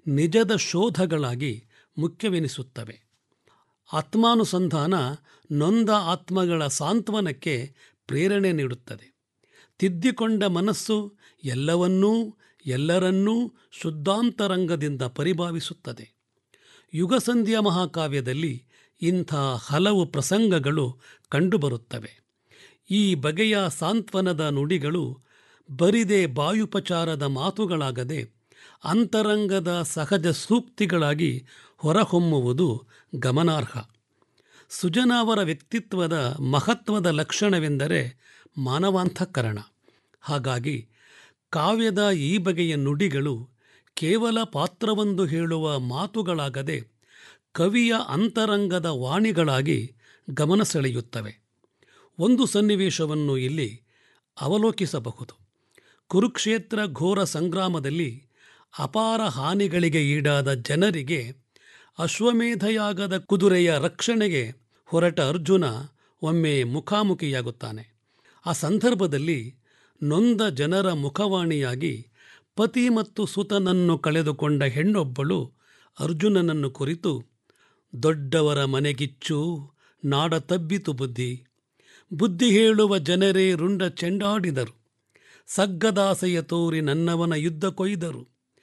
ನಿಜದ ಶೋಧಗಳಾಗಿ ಮುಖ್ಯವೆನಿಸುತ್ತವೆ. ಆತ್ಮಾನುಸಂಧಾನ ನೊಂದ ಆತ್ಮಗಳ ಸಾಂತ್ವನಕ್ಕೆ ಪ್ರೇರಣೆ ನೀಡುತ್ತದೆ. ತಿದ್ದಿಕೊಂಡ ಮನಸ್ಸು ಎಲ್ಲವನ್ನೂ ಎಲ್ಲರನ್ನೂ ಶುದ್ಧಾಂತರಂಗದಿಂದ ಪರಿಭಾವಿಸುತ್ತದೆ. ಯುಗಸಂಧ್ಯಾ ಮಹಾಕಾವ್ಯದಲ್ಲಿ ಇಂಥ ಹಲವು ಪ್ರಸಂಗಗಳು ಕಂಡುಬರುತ್ತವೆ. ಈ ಬಗೆಯ ಸಾಂತ್ವನದ ನುಡಿಗಳು ಬರಿದೇ ಬಾಯುಪಚಾರದ ಮಾತುಗಳಾಗದೆ ಅಂತರಂಗದ ಸಹಜ ಸೂಕ್ತಿಗಳಾಗಿ ಹೊರಹೊಮ್ಮುವುದು ಗಮನಾರ್ಹ. ಸುಜನ ಅವರ ವ್ಯಕ್ತಿತ್ವದ ಮಹತ್ವದ ಲಕ್ಷಣವೆಂದರೆ ಮಾನವಾಂತಃಕರಣ. ಹಾಗಾಗಿ ಕಾವ್ಯದ ಈ ಬಗೆಯ ನುಡಿಗಳು ಕೇವಲ ಪಾತ್ರವೊಂದು ಹೇಳುವ ಮಾತುಗಳಾಗದೆ ಕವಿಯ ಅಂತರಂಗದ ವಾಣಿಗಳಾಗಿ ಗಮನ ಸೆಳೆಯುತ್ತವೆ. ಒಂದು ಸನ್ನಿವೇಶವನ್ನು ಇಲ್ಲಿ ಅವಲೋಕಿಸಬಹುದು. ಕುರುಕ್ಷೇತ್ರ ಘೋರ ಸಂಗ್ರಾಮದಲ್ಲಿ ಅಪಾರ ಹಾನಿಗಳಿಗೆ ಈಡಾದ ಜನರಿಗೆ ಅಶ್ವಮೇಧಯಾಗದ ಕುದುರೆಯ ರಕ್ಷಣೆಗೆ ಹೊರಟ ಅರ್ಜುನ ಒಮ್ಮೆ ಮುಖಾಮುಖಿಯಾಗುತ್ತಾನೆ. ಆ ಸಂದರ್ಭದಲ್ಲಿ ನೊಂದ ಜನರ ಮುಖವಾಣಿಯಾಗಿ ಪತಿ ಮತ್ತು ಸುತನನ್ನು ಕಳೆದುಕೊಂಡ ಹೆಣ್ಣೊಬ್ಬಳು ಅರ್ಜುನನನ್ನು ಕುರಿತು, ದೊಡ್ಡವರ ಮನೆಗಿಚ್ಚು ನಾಡ ತಬ್ಬಿತು ಬುದ್ಧಿ, ಬುದ್ಧಿ ಹೇಳುವ ಜನರೇ ರುಂಡ ಚೆಂಡಾಡಿದರು, ಸಗ್ಗದಾಸೆಯ ತೋರಿ ನನ್ನವನ ಯುದ್ಧ ಕೊಯ್ದರು,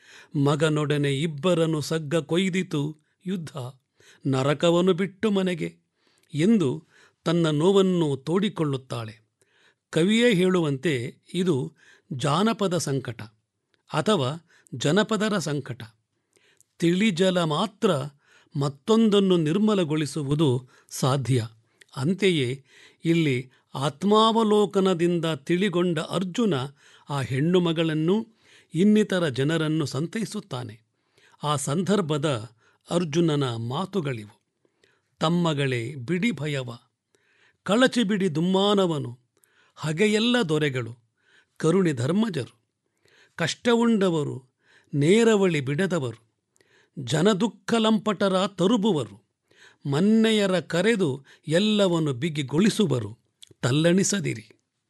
ಮಗನೊಡನೆ ಇಬ್ಬರನ್ನು ಸಗ್ಗ ಕೊಯ್ದಿತು ಯುದ್ಧ, ನರಕವನ್ನು ಬಿಟ್ಟು ಮನೆಗೆ ಎಂದು ತನ್ನ ನೋವನ್ನು ತೋಡಿಕೊಳ್ಳುತ್ತಾಳೆ. ಕವಿಯೇ ಹೇಳುವಂತೆ ಇದು ಜಾನಪದ ಸಂಕಟ ಅಥವಾ ಜನಪದರ ಸಂಕಟ. ತಿಳಿಜಲ ಮಾತ್ರ ಮತ್ತೊಂದನ್ನು ನಿರ್ಮಲಗೊಳಿಸುವುದು ಸಾಧ್ಯ. ಅಂತೆಯೇ ಇಲ್ಲಿ ಆತ್ಮಾವಲೋಕನದಿಂದ ತಿಳಿಗೊಂಡ ಅರ್ಜುನ ಆ ಹೆಣ್ಣು ಮಗಳನ್ನು ಇನ್ನಿತರ ಜನರನ್ನು ಸಂತೈಸುತ್ತಾನೆ. ಆ ಸಂದರ್ಭದ ಅರ್ಜುನನ ಮಾತುಗಳಿವು: ತಮ್ಮಗಳೇ ಬಿಡಿ ಭಯವ, ಕಳಚಿ ಬಿಡಿ ದುಮ್ಮಾನವನು, ಹಗೆಯೆಲ್ಲ ದೊರೆಗಳು ಕರುಣಿ ಧರ್ಮಜರು, ಕಷ್ಟವುಂಡವರು ನೇರವಳಿ ಬಿಡದವರು, ಜನದುಃಖಲಂಪಟರ ತರುಬುವರು, ಮನ್ನೆಯರ ಕರೆದು ಎಲ್ಲವನ್ನು ಬಿಗಿಗೊಳಿಸುವರು, ತಲ್ಲಣಿಸದಿರಿ.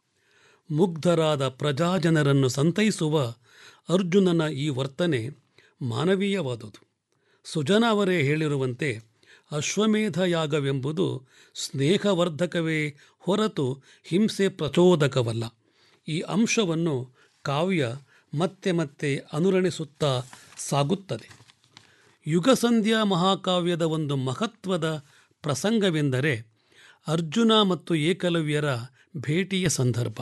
ಮುಗ್ಧರಾದ ಪ್ರಜಾಜನರನ್ನು ಸಂತೈಸುವ ಅರ್ಜುನನ ಈ ವರ್ತನೆ ಮಾನವೀಯವಾದುದು. ಸುಜನ ಅವರೇ ಹೇಳಿರುವಂತೆ ಅಶ್ವಮೇಧ ಯಾಗವೆಂಬುದು ಸ್ನೇಹವರ್ಧಕವೇ ಹೊರತು ಹಿಂಸೆ ಪ್ರಚೋದಕವಲ್ಲ. ಈ ಅಂಶವನ್ನು ಕಾವ್ಯ ಮತ್ತೆ ಮತ್ತೆ ಅನುರಣಿಸುತ್ತಾ ಸಾಗುತ್ತದೆ. ಯುಗಸಂಧ್ಯಾ ಮಹಾಕಾವ್ಯದ ಒಂದು ಮಹತ್ವದ ಪ್ರಸಂಗವೆಂದರೆ ಅರ್ಜುನ ಮತ್ತು ಏಕಲವ್ಯರ ಭೇಟಿಯ ಸಂದರ್ಭ.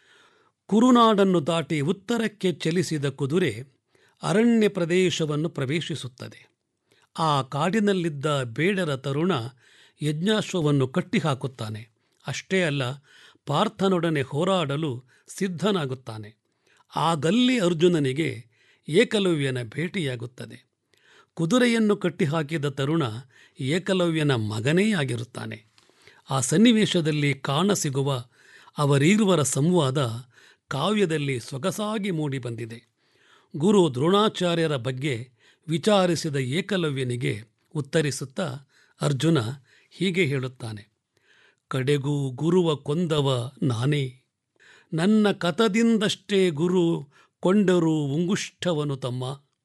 ಕುರುನಾಡನ್ನು ದಾಟಿ ಉತ್ತರಕ್ಕೆ ಚಲಿಸಿದ ಕುದುರೆ ಅರಣ್ಯ ಪ್ರದೇಶವನ್ನು ಪ್ರವೇಶಿಸುತ್ತದೆ. ಆ ಕಾಡಿನಲ್ಲಿದ್ದ ಬೇಡರ ತರುಣ ಯಜ್ಞಾಶ್ವವನ್ನು ಕಟ್ಟಿಹಾಕುತ್ತಾನೆ. ಅಷ್ಟೇ ಅಲ್ಲ, ಪಾರ್ಥನೊಡನೆ ಹೋರಾಡಲು ಸಿದ್ಧನಾಗುತ್ತಾನೆ. ಆಗಲ್ಲಿ ಅರ್ಜುನನಿಗೆ ಏಕಲವ್ಯನ ಭೇಟಿಯಾಗುತ್ತದೆ. ಕುದುರೆಯನ್ನು ಕಟ್ಟಿಹಾಕಿದ ತರುಣ ಏಕಲವ್ಯನ ಮಗನೇ ಆಗಿರುತ್ತಾನೆ. ಆ ಸನ್ನಿವೇಶದಲ್ಲಿ ಕಾಣಸಿಗುವ ಅವರೀರುವರ ಸಂವಾದ ಕಾವ್ಯದಲ್ಲಿ ಸೊಗಸಾಗಿ ಮೂಡಿಬಂದಿದೆ. ಗುರು ದ್ರೋಣಾಚಾರ್ಯರ ಬಗ್ಗೆ ವಿಚಾರಿಸಿದ ಏಕಲವ್ಯನಿಗೆ ಉತ್ತರಿಸುತ್ತಾ ಅರ್ಜುನ ಹೀಗೆ ಹೇಳುತ್ತಾನೆ: ಕಡೆಗೂ ಗುರುವ ಕೊಂದವ ನಾನೇ, ನನ್ನ ಕತದಿಂದಷ್ಟೇ ಗುರು ಕೊಂಡರು ಉಂಗುಷ್ಠವನು ತಮ್ಮ,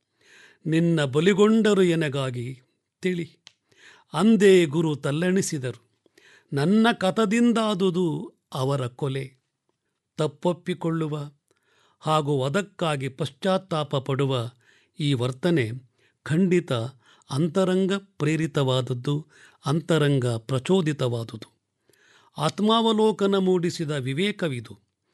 ನಿನ್ನ ಬಲಿಗೊಂಡರು ಎನಗಾಗಿ ತಿಳಿ, ಅಂದೇ ಗುರು ತಲ್ಲಣಿಸಿದರು, ನನ್ನ ಕತದಿಂದಾದುದು ಅವರ ಕೊಲೆ. ತಪ್ಪೊಪ್ಪಿಕೊಳ್ಳುವ ಹಾಗೂ ಅದಕ್ಕಾಗಿ ಪಶ್ಚಾತ್ತಾಪ ಪಡುವ ಈ ವರ್ತನೆ ಖಂಡಿತ ಅಂತರಂಗ ಪ್ರೇರಿತವಾದದ್ದು, ಅಂತರಂಗ ಪ್ರಚೋದಿತವಾದುದು. ಆತ್ಮಾವಲೋಕನ ಮೂಡಿಸಿದ ವಿವೇಕವಿದು.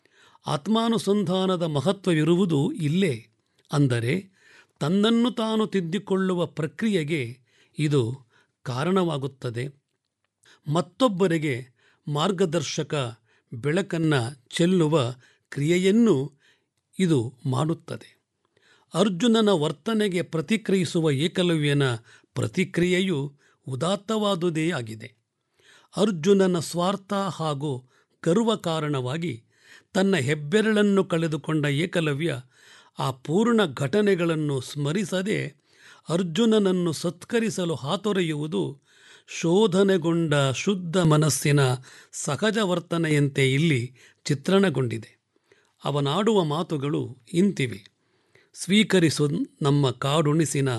ಆತ್ಮಾನುಸಂಧಾನದ ಮಹತ್ವವಿರುವುದು ಇಲ್ಲೇ. ಅಂದರೆ ತನ್ನನ್ನು ತಾನು ತಿದ್ದಿಕೊಳ್ಳುವ ಪ್ರಕ್ರಿಯೆಗೆ ಇದು ಕಾರಣವಾಗುತ್ತದೆ. ಮತ್ತೊಬ್ಬರಿಗೆ ಮಾರ್ಗದರ್ಶಕ ಬೆಳಕನ್ನು ಚೆಲ್ಲುವ ಕ್ರಿಯೆಯನ್ನು ಇದು ಮಾಡುತ್ತದೆ. ಅರ್ಜುನನ ವರ್ತನೆಗೆ ಪ್ರತಿಕ್ರಿಯಿಸುವ ಏಕಲವ್ಯನ ಪ್ರತಿಕ್ರಿಯೆಯು ಉದಾತ್ತವಾದುದೇ ಆಗಿದೆ. ಅರ್ಜುನನ ಸ್ವಾರ್ಥ ಹಾಗೂ ಗರ್ವ ಕಾರಣವಾಗಿ ತನ್ನ ಹೆಬ್ಬೆರಳನ್ನು ಕಳೆದುಕೊಂಡ ಏಕಲವ್ಯ ಆ ಪೂರ್ಣ ಘಟನೆಗಳನ್ನು ಸ್ಮರಿಸದೆ ಅರ್ಜುನನನ್ನು ಸತ್ಕರಿಸಲು ಹಾತೊರೆಯುವುದು ಶೋಧನೆಗೊಂಡ ಶುದ್ಧ ಮನಸ್ಸಿನ ಸಹಜ ವರ್ತನೆಯಂತೆ ಇಲ್ಲಿ ಚಿತ್ರಣಗೊಂಡಿದೆ. ಅವನಾಡುವ ಮಾತುಗಳು ಇಂತಿವೆ: ಸ್ವೀಕರಿಸು ನಮ್ಮ ಕಾಡುಣಿಸಿನ